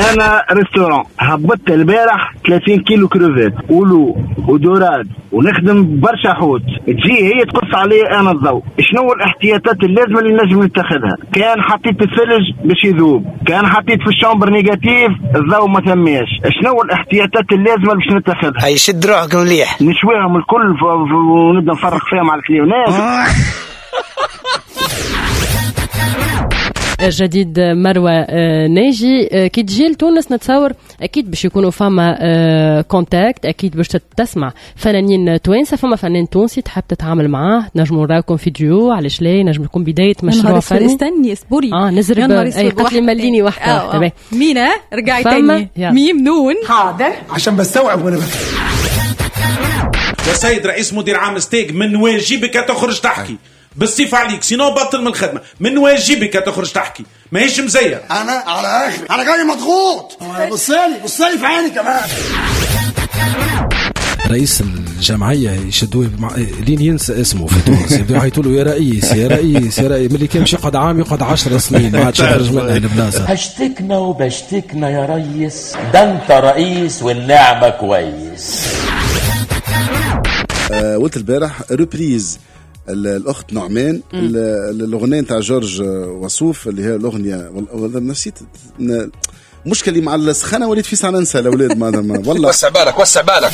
انا ريستوران هبطت البارح 30 كيلو كروفات ودوراد ونخدم برشا حوت، تجي هي تقص علي انا الضوء. شنو الاحتياطات اللازمه اللي نجم نتخذها؟ كان حطيت الثلج باش يذوب، كان حطيت في الشامبر نيجاتيف الضوء ما ثماش. شنو الاحتياطات اللازمه باش نتخذها؟ هاي شد روحك مليح، نشويهم الكل ونبدا نفرق فيهم على الكليونات. جديد مروة ناجي، كي تجي لتونس نتصور أكيد باش يكونوا فما كونتاكت، أكيد باش تسمع فنانين توانسة، فما فنان تونسي تحب تتعامل معاه، نجموا نراكم في ديو، علاش لا نجم يكون بداية مشروع فني. استني اصبري نزرب قلت لي مليني واحدة مين رجعي تاني ميم نون حاضر عشان بستوعب وانا يا سيد رئيس مدير عام ستيك، من واجبك تخرج تحكي بالصيف عليك، سينو بطل من الخدمة. من واجبك تخرج تحكي، ما هيش مزير. انا على اخر انا جاي مضغوط. بصالي في عيني كمان. رئيس الجمعية يشدوه لين ينسى اسمه في تونس، يبدأ يعيطوا له يا رئيس يا رئيس يا رئيس، ملي كان يقعد عام يقعد 10 سنين ما عادش يخرج منها البلاصة. هشتكنا وبشتكنا يا ريس، ده انت رئيس والنعمة كويس. قلت البارح ريبريز الأخت نعمان الأغنية نتاع جورج وسوف اللي هي الأغنية والله نسيت مشكلة مع السخانة وليد في ساعة ننسى الأولاد ما والله. وسع بالك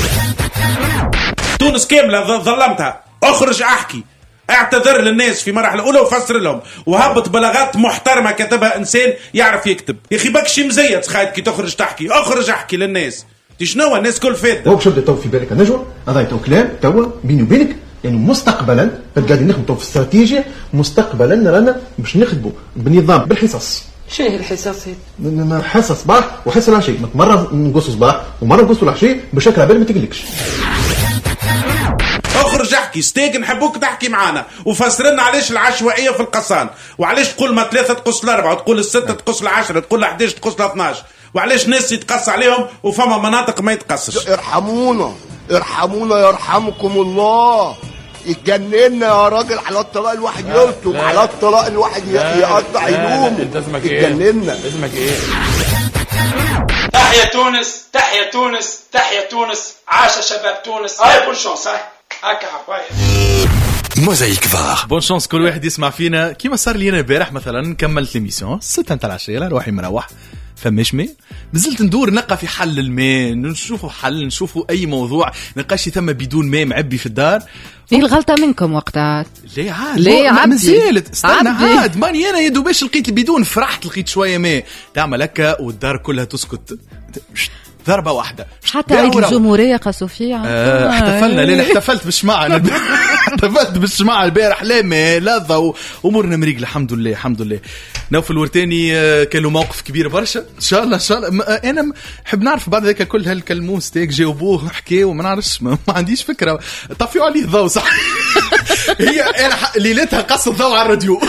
تونس كاملة ظلمتها. أخرج أحكي، اعتذر للناس في مرحلة أولى وفسر لهم، وهبط بلاغات محترمة كتبها إنسان يعرف يكتب. يا أخي بكشي مزيت خايد كي تخرج تحكي، أخرج أحكي للناس. شنو الناس كل فات هو باش يبدا تو في بالك النجوى هذا تو كلام توا بيني وبينك، يعني مستقبلا قاعدين نخدموا في استراتيجيه، مستقبلا رانا باش نخدموا بنظام بالحصص. شنو الحصص؟ حصص صباح وحصه العشي، مرة نقصوا صباح ومرة نقصوا العشي بشكل عبال ما تقلقش. اخرج احكي ستيك، نحبوك تحكي معانا وفسرنا علاش العشوائيه في القصان، وعلاش تقول ما 3 تقص ل4 وتقول ال6 تقص ل10 تقول ل11 تقص ل12، وعلاش ناس يتقص عليهم وفما مناطق ما يتقصش. ارحمونا يرحمكم الله. يتجننا يا راجل على الطلاق الواحد يلطم، على الطلاق الواحد يقطع يلوم. يتجننا. اسمك ايه؟ تحيا تونس تحيا تونس تحيا تونس، عاش شباب تونس. هاي بون شانس هكا عفايا. موزايك فار بون شانس كل واحد يسمع فينا. كيما صار لي انا البارح مثلا، كملت ليميسيون 6 نتاع العشيه روحي مروح فماش ماء، نزلت ندور نلقى في حل الماء، نشوفوا حل، نشوفوا اي موضوع، نلقاش ثم بدون ماء معبي في الدار. ايه الغلطه منكم وقتها؟ ليه عاد مازالت استنى عاد ماني انا يدو باش لقيت البدون، فرحت لقيت شويه ماء، تعمل هكا والدار كلها تسكت ضربه واحده. حتى عيد الجمهوريه قاسوا فيه. احتفلنا لين احتفلت بالشمعة احتفلت بالشمعة البارح، لا ماء لا ضوء، امورنا مريقله الحمد لله الحمد لله. نوف الورتاني كان له موقف كبير برشا. ان شاء الله انا نحب نعرف بعد ذاك كل هالكلمون ستيك جاوبوه حكاو وما نعرفش ما عنديش فكره، طفيوا عليه الضوء صح. هي انا ليلتها قص الضوء على الراديو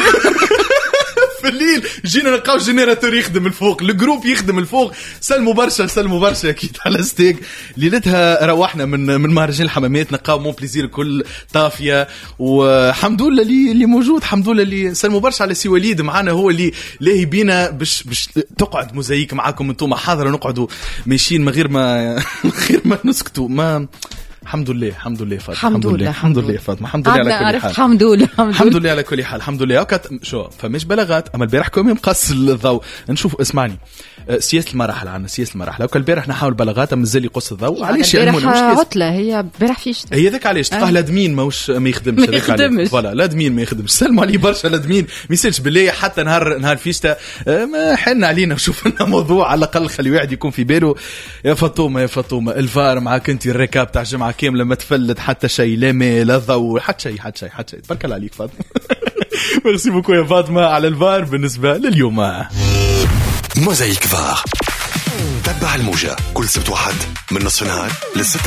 في الليل جينا نلقاو الجنراتور يخدم الفوق، الجروب يخدم الفوق، سلموا برشا اكيد على ستيك. ليلتها روحنا من مهرجان الحمامات، نلقاو مون بليزير كل طافيه، والحمد لله اللي موجود، الحمد لله اللي سلموا برشا على سي وليد معنا، هو اللي لاهي بينا باش تقعد موزايك معاكم انتم حاضره، نقعدوا ماشيين من غير ما نسكتوا. ما الحمد لله فاطمه، الحمد لله فاطمه، الحمد لله على كل حال، الحمد لله على كل حال، الحمد لله. وقت شو فماش بلاغات، اما البارح كوم مقص الضوء. نشوف اسمعني سياسه المراحل عندنا، سياسه المراحل. وكل البارح نحاول بلاغات مازال يقص الضوء. علاش البارح عطله؟ هي البارح فيش هي ذاك علاش تلقاه لادمين ما يخدمش هذاك فوالا، لادمين ما يخدمش. سلموا عليه برشا لادمين ما يسالش بالله حتى نهار فيشتا ما حن علينا وشوف لنا موضوع على الاقل خلي واحد يكون في باله. يا فاطمه الفار معاك انت، الركاب تاع الجمعه كامله ما تفلت حتى شيء، لا ماء لا ضوء، حتى شيء تبارك الله عليك فاطمه. ميرسي بوكو يا فاطمه على الفار بالنسبه لليوم. موزايك فار تبع الموجة كل سبت واحد من نصف النهار للستة